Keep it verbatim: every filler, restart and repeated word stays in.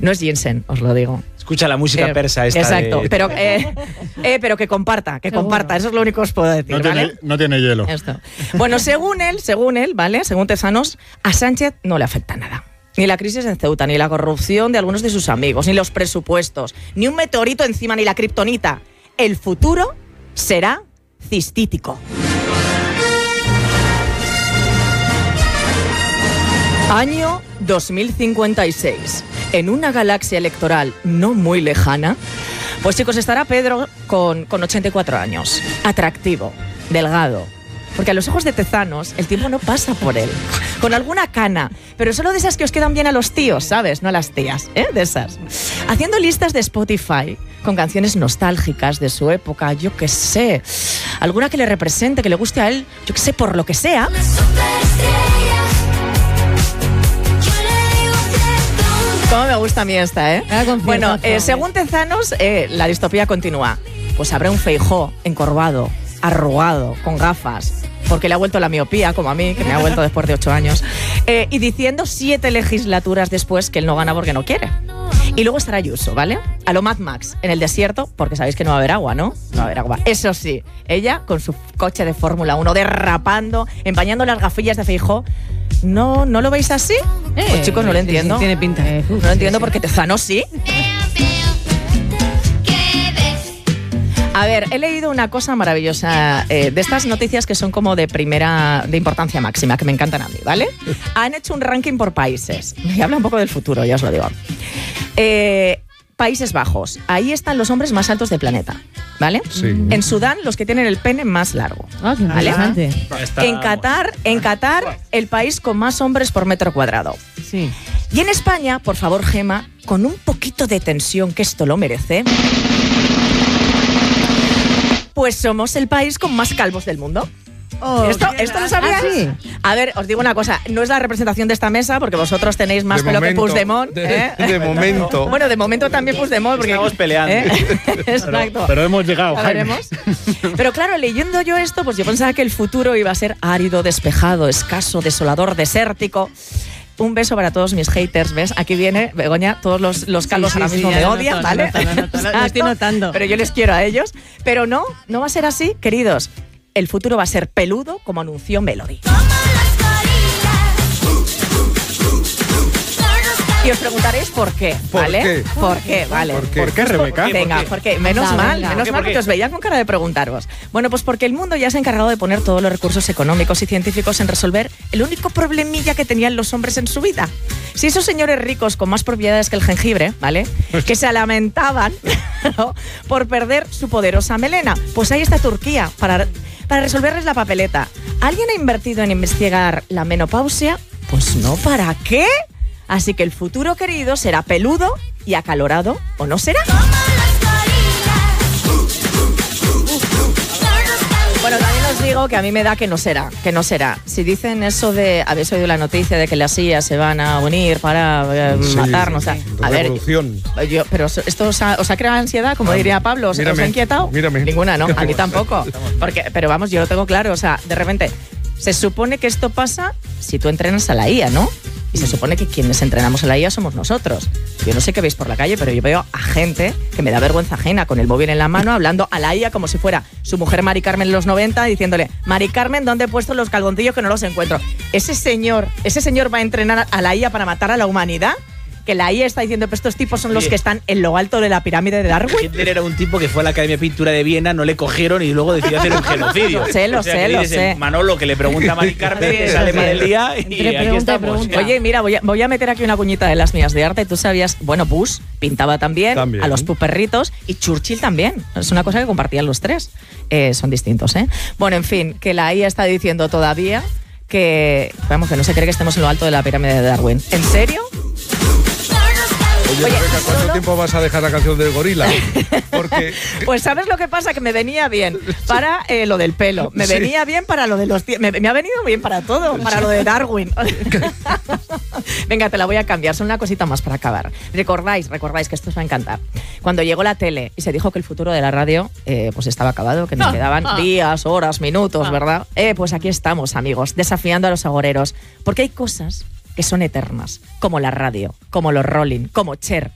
No es ginseng, os lo digo. Escucha la música Eh, persa esta. Exacto, de... pero, eh, eh, pero que comparta, que Seguro. comparta. Eso es lo único que os puedo decir, No ¿vale? tiene, no tiene hielo. Esto. Bueno, según él, según él, ¿vale? Según Tezanos, a Sánchez no le afecta nada. Ni la crisis en Ceuta, ni la corrupción de algunos de sus amigos, ni los presupuestos, ni un meteorito encima, ni la kriptonita. El futuro será cistítico. Año dos mil cincuenta y seis. En una galaxia electoral no muy lejana, pues chicos, estará Pedro con, con ochenta y cuatro años. Atractivo, delgado. Porque a los ojos de Tezanos el tiempo no pasa por él. Con alguna cana, pero solo de esas que os quedan bien a los tíos, ¿sabes? No a las tías, ¿eh? De esas. Haciendo listas de Spotify con canciones nostálgicas de su época, yo qué sé. Alguna que le represente, que le guste a él, yo qué sé, por lo que sea. Cómo me gusta a mí esta, ¿eh? Bueno, eh, según Tezanos, eh, la distopía continúa. Pues habrá un Feijóo encorvado, arrugado, con gafas, porque le ha vuelto la miopía, como a mí, que me ha vuelto después de ocho años, eh, y diciendo siete legislaturas después que él no gana porque no quiere. Y luego estará Ayuso, ¿vale? A lo Mad Max, en el desierto, porque sabéis que no va a haber agua, ¿no? No va a haber agua. Eso sí, ella con su coche de Fórmula uno derrapando, empañando las gafillas de Feijóo. ¿No, ¿No lo veis así? Eh, Pues chicos, no lo sí, entiendo. sí, tiene pinta. Eh, uf, No lo entiendo sí, porque Tezanos sí. A ver, he leído una cosa maravillosa eh, de estas noticias que son como de primera, de importancia máxima, que me encantan a mí, ¿vale? Han hecho un ranking por países. Me habla un poco del futuro, ya os lo digo. Eh, Países Bajos. Ahí están los hombres más altos del planeta, ¿vale? Sí. En Sudán, los que tienen el pene más largo. Ah, qué ¿Vale? interesante. Está- En Qatar, en Qatar, el país con más hombres por metro cuadrado. Sí. Y en España, por favor, Gema, con un poquito de tensión, que esto lo merece, pues somos el país con más calvos del mundo. ¿Esto, ¿Esto lo sabías? ¿Ah, sí? A ver, os digo una cosa, no es la representación de esta mesa, porque vosotros tenéis más De pelo momento, que Puigdemont. de- ¿eh? de momento. Bueno, de momento también Puigdemont, porque Estamos peleando. ¿eh? Exacto. Pero hemos llegado, Ya Jaime. veremos. Pero claro, leyendo yo esto, pues yo pensaba que el futuro iba a ser árido, despejado, escaso, desolador, desértico. Un beso para todos mis haters, ¿ves? Aquí viene, Begoña, todos los, los calvos Sí, sí, ahora sí, mismo ya me lo odian, noto, ¿vale? lo noto, lo noto, lo Exacto. estoy notando. Pero yo les quiero a ellos. Pero no, no va a ser así, queridos. El futuro va a ser peludo, como anunció Melody. Y os preguntaréis por qué, ¿Por ¿vale? qué? ¿Por qué? Vale. ¿Por qué? ¿Por qué, Rebeca? Venga, porque menos Anda, mal, venga. menos ¿Por qué, mal por qué? porque os veía con cara de preguntaros. Bueno, pues porque el mundo ya se ha encargado de poner todos los recursos económicos y científicos en resolver el único problemilla que tenían los hombres en su vida. Si esos señores ricos con más propiedades que el jengibre, ¿vale? Que se lamentaban ¿no? por perder su poderosa melena. Pues ahí está Turquía para, para resolverles la papeleta. ¿Alguien ha invertido en investigar la menopausia? Pues no, ¿para qué? Así que el futuro, querido, será peludo y acalorado, ¿o no será? Bueno, también os digo que a mí me da que no será, que no será. Si dicen eso de, habéis oído la noticia de que las sillas se van a unir para eh, Sí, matarnos. sí, a, sí. a ver, Revolución. yo, pero esto os ha, os ha creado ansiedad, como diría Pablo, ¿os, os Mírame, ha inquietado? mírame. Ninguna, ¿no? A mí tampoco. Porque, pero vamos, yo lo tengo claro, o sea, de repente, se supone que esto pasa si tú entrenas a la I A, ¿no? Y se supone que quienes entrenamos a la I A somos nosotros. Yo no sé qué veis por la calle, pero yo veo a gente que me da vergüenza ajena con el móvil en la mano hablando a la I A como si fuera su mujer Mari Carmen en los noventa, diciéndole: Mari Carmen, ¿dónde he puesto los calzoncillos que no los encuentro? Ese señor, ese señor va a entrenar a la I A para matar a la humanidad. Que la I A está diciendo que estos tipos son los Oye. que están en lo alto de la pirámide de Darwin. Hitler era un tipo que fue a la Academia de Pintura de Viena, no le cogieron y luego decidió hacer un genocidio. Lo sé, lo O sea, sé, que lo dices, sé. Manolo, que le pregunta a Mari Carmen, Sí, que sí, sale sí. mal el día y Entre aquí pregunta y estamos. pregunta. Oye, mira, voy a, voy a meter aquí una cuñita de las mías de arte. Tú sabías, bueno, Bush pintaba también, También. a los puperritos, y Churchill también. Es una cosa que compartían los tres. Eh, son distintos, ¿eh? Bueno, en fin, que la I A está diciendo todavía que, vamos, que no se cree que estemos en lo alto de la pirámide de Darwin. ¿En serio? Oye, Oye, Rebeca, ¿cuánto solo- tiempo vas a dejar la canción del gorila? Porque Pues ¿sabes lo que pasa? Que me venía bien para eh, lo del pelo. Me Sí. venía bien para lo de los... tie- Me, me ha venido bien para todo, para lo de Darwin. Venga, te la voy a cambiar. Son una cosita más para acabar. Recordáis, recordáis que esto os va a encantar. Cuando llegó la tele y se dijo que el futuro de la radio eh, pues estaba acabado, que nos quedaban días, horas, minutos, ¿verdad? Eh, pues aquí estamos, amigos, desafiando a los agoreros. Porque hay cosas que son eternas, como la radio, como los Rolling, como Cher.